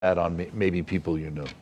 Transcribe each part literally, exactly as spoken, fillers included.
that on may- maybe people you knew?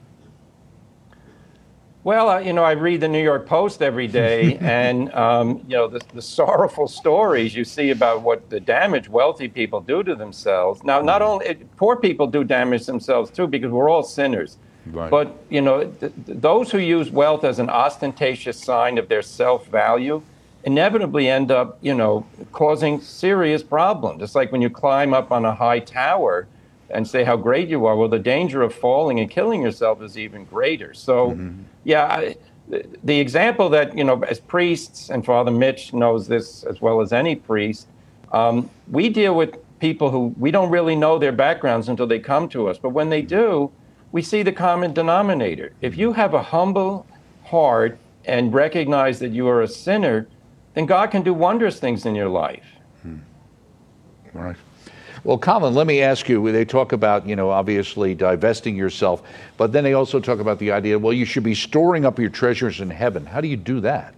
Well, uh, you know, I read the New York Post every day, and um, you know, the, the sorrowful stories you see about what the damage wealthy people do to themselves. Now, not only it, poor people do damage themselves too, because we're all sinners. Right. But you know, th- th- those who use wealth as an ostentatious sign of their self-value inevitably end up, you know, causing serious problems. It's like when you climb up on a high tower and say how great you are. Well, the danger of falling and killing yourself is even greater. So, mm-hmm. yeah, I, the, the example that, you know, as priests, and Father Mitch knows this as well as any priest, um, we deal with people who we don't really know their backgrounds until they come to us. But when they do, we see the common denominator. If you have a humble heart and recognize that you are a sinner, then God can do wondrous things in your life. Hmm. Right. Well, Colin, let me ask you, they talk about, you know, obviously divesting yourself, but then they also talk about the idea, well, you should be storing up your treasures in heaven. How do you do that?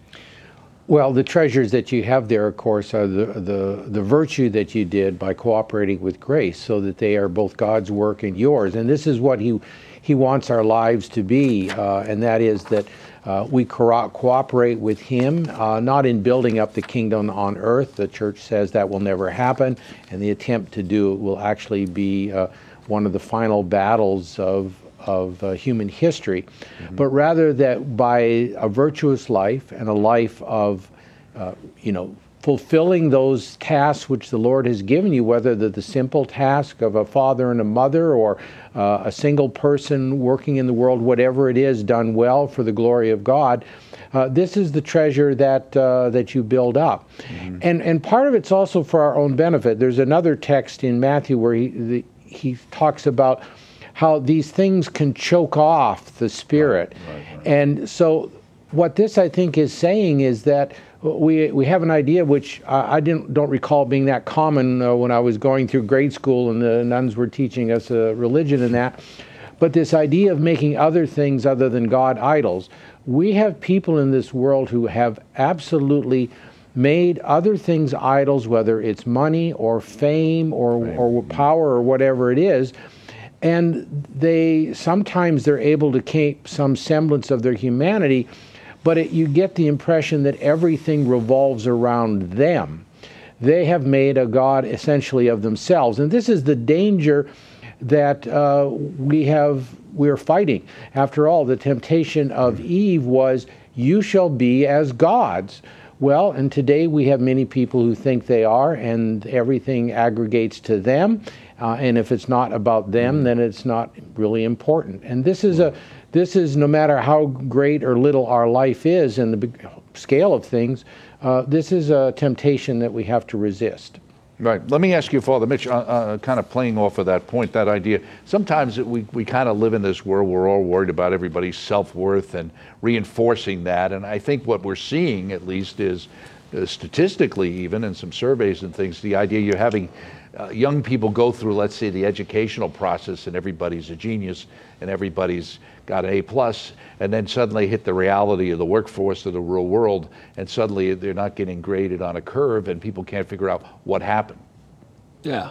Well, the treasures that you have there, of course, are the, the, the virtue that you did by cooperating with grace, so that they are both God's work and yours. And this is what he, he wants our lives to be, uh, and that is that Uh, we co- cooperate with him, uh, not in building up the kingdom on earth. The church says that will never happen, and the attempt to do it will actually be uh, one of the final battles of, of uh, human history. Mm-hmm. But rather that by a virtuous life and a life of, uh, you know, fulfilling those tasks which the Lord has given you, whether they're the simple task of a father and a mother, or uh, a single person working in the world, whatever it is, done well for the glory of God, uh, this is the treasure that uh, that you build up. Mm-hmm. And and part of it's also for our own benefit. There's another text in Matthew where he the, he talks about how these things can choke off the spirit. Right, right, right. And so what this, I think, is saying is that we we have an idea which I, I didn't don't recall being that common uh, when I was going through grade school and the nuns were teaching us uh, religion and that, but this idea of making other things other than God idols. We have people in this world who have absolutely made other things idols, whether it's money or fame or right. or power or whatever it is, and they sometimes they're able to keep some semblance of their humanity. But it, you get the impression that everything revolves around them. They have made a god essentially of themselves. And this is the danger that uh, we have, we're fighting. After all, the temptation of Eve was, you shall be as gods. Well, and today we have many people who think they are, and everything aggregates to them. Uh, and if it's not about them, then it's not really important. And this is a This is, no matter how great or little our life is in the big scale of things, uh, this is a temptation that we have to resist. Right. Let me ask you, Father Mitch, uh, uh, kind of playing off of that point, that idea. Sometimes we, we kind of live in this world, we're all worried about everybody's self-worth and reinforcing that. And I think what we're seeing, at least, is uh, statistically even, in some surveys and things, the idea you're having uh, young people go through, let's say, the educational process, and everybody's a genius and everybody's got an A plus, and then suddenly hit the reality of the workforce of the real world, and suddenly they're not getting graded on a curve, and people can't figure out what happened. Yeah.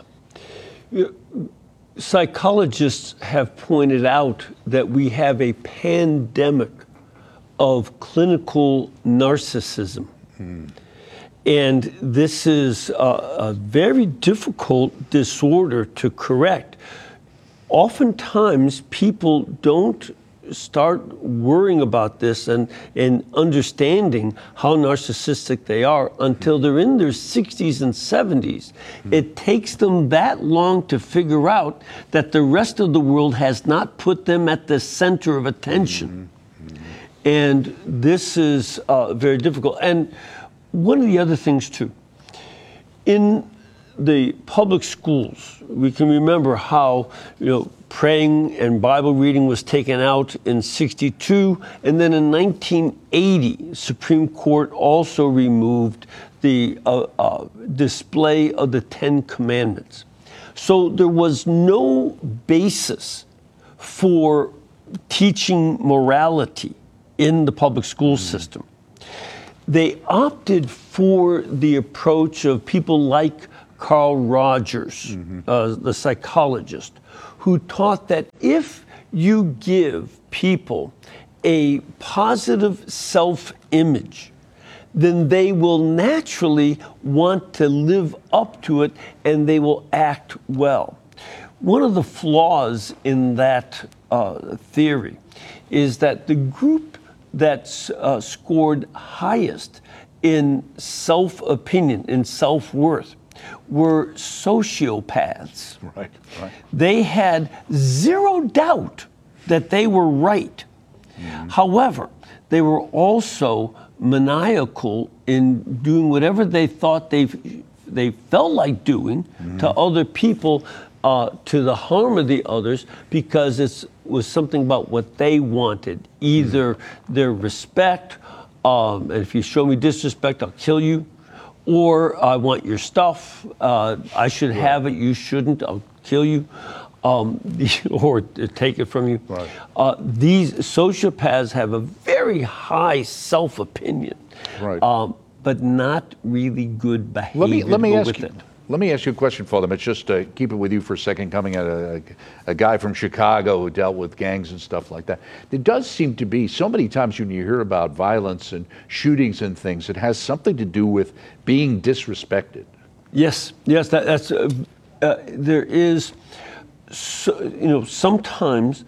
Psychologists have pointed out that we have a pandemic of clinical narcissism. Hmm. And this is a, a very difficult disorder to correct. Oftentimes, people don't start worrying about this and, and understanding how narcissistic they are until they're in their sixties and seventies. Mm-hmm. It takes them that long to figure out that the rest of the world has not put them at the center of attention. Mm-hmm. Mm-hmm. And this is uh, very difficult. And one of the other things, too, in the public schools, we can remember how, you know, praying and Bible reading was taken out in sixty-two, and then in nineteen eighty, Supreme Court also removed the uh, uh, display of the Ten Commandments. So there was no basis for teaching morality in the public school mm-hmm. system. They opted for the approach of people like Carl Rogers, mm-hmm. uh, the psychologist, who taught that if you give people a positive self-image, then they will naturally want to live up to it and they will act well. One of the flaws in that uh, theory is that the group that uh, scored highest in self-opinion, in self-worth, were sociopaths. Right, right. They had zero doubt that they were right. Mm-hmm. However, they were also maniacal in doing whatever they thought they they felt like doing mm-hmm. to other people, uh, to the harm of the others, because it was something about what they wanted, either mm-hmm. their respect, um, and if you show me disrespect, I'll kill you, or I want your stuff, uh, I should right. have it, you shouldn't, I'll kill you. Um, or take it from you. Right. Uh, these sociopaths have a very high self-opinion, right. um, but not really good behavior. Let me let me ask with you. It. Let me ask you a question, Father Mitch. Just to keep it with you for a second. Coming at a, a guy from Chicago who dealt with gangs and stuff like that. There does seem to be so many times when you hear about violence and shootings and things, it has something to do with being disrespected. Yes, yes, that, that's uh, uh, there is. So, you know, sometimes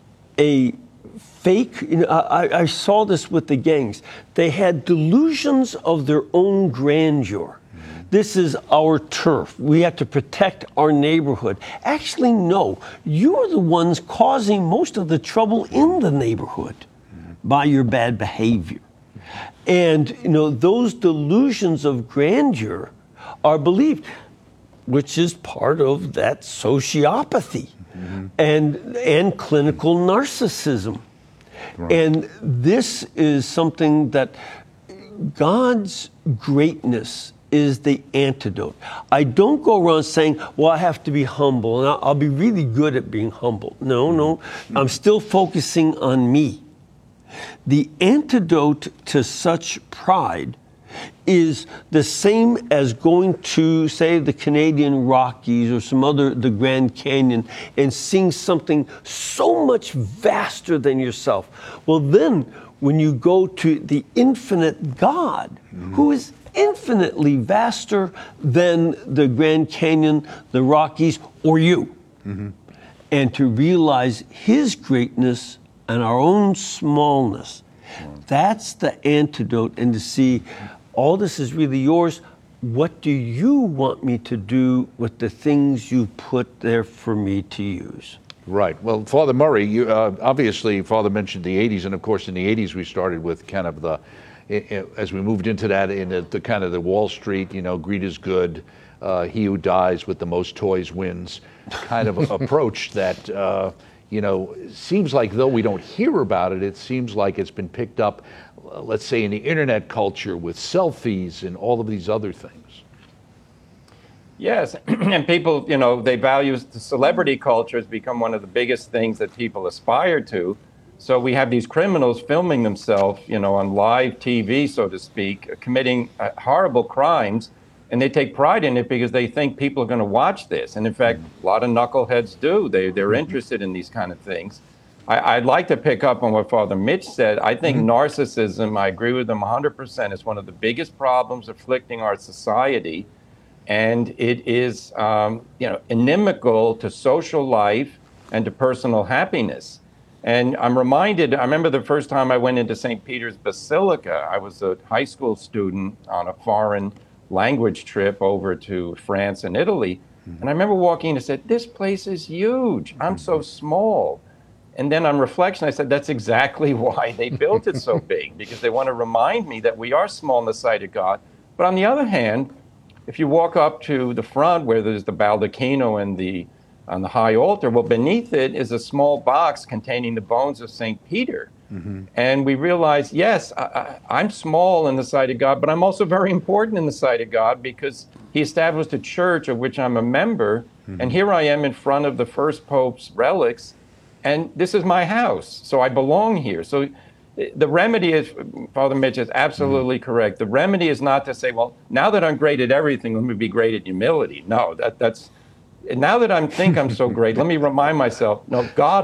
a fake, you know, I, I saw this with the gangs. They had delusions of their own grandeur. Mm-hmm. This is our turf. We have to protect our neighborhood. Actually, no, you're the ones causing most of the trouble in the neighborhood mm-hmm. by your bad behavior. And, you know, those delusions of grandeur are believed, which is part of that sociopathy mm-hmm. and and clinical narcissism. Right. And this is something that God's greatness is the antidote. I don't go around saying, well, I have to be humble, and I'll, I'll be really good at being humble. No, no, mm-hmm. I'm still focusing on me. The antidote to such pride is the same as going to, say, the Canadian Rockies or some other, the Grand Canyon, and seeing something so much vaster than yourself. Well, then, when you go to the infinite God, mm-hmm. who is infinitely vaster than the Grand Canyon, the Rockies, or you, mm-hmm. and to realize His greatness and our own smallness, wow. that's the antidote, and to see all this is really yours. What do you want me to do with the things you put there for me to use? Right. Well, Father Murray, you, uh, obviously, Father mentioned the eighties, and of course, in the eighties, we started with kind of the, as we moved into that, in the, the kind of the Wall Street, you know, greed is good, uh, he who dies with the most toys wins kind of approach that, uh, you know, seems like though we don't hear about it, it seems like it's been picked up, uh, let's say, in the internet culture with selfies and all of these other things. Yes, and people, you know, they value the celebrity culture has become one of the biggest things that people aspire to. So we have these criminals filming themselves, you know, on live T V, so to speak, committing uh, horrible crimes. And they take pride in it because they think people are going to watch this. And in fact, a lot of knuckleheads do. They, they're interested in these kind of things. I, I'd like to pick up on what Father Mitch said. I think mm-hmm. narcissism, I agree with him one hundred percent, is one of the biggest problems afflicting our society. And it is, um, you know, inimical to social life and to personal happiness. And I'm reminded, I remember the first time I went into Saint Peter's Basilica. I was a high school student on a foreign language trip over to France and Italy. Mm-hmm. And I remember walking in and said, this place is huge. I'm so small. And then on reflection, I said, that's exactly why they built it so big, because they want to remind me that we are small in the sight of God. But on the other hand, if you walk up to the front where there's the baldacchino and the on the high altar, well, beneath it is a small box containing the bones of Saint Peter. Mm-hmm. And we realize, yes, I, I, I'm small in the sight of God, but I'm also very important in the sight of God because he established a church of which I'm a member. Mm-hmm. And here I am in front of the first Pope's relics, and this is my house, so I belong here. So the remedy is, Father Mitch is absolutely mm-hmm. correct. The remedy is not to say, well, now that I'm great at everything, let me be great at humility. No, that, that's now that I think I'm so great, let me remind myself, no, God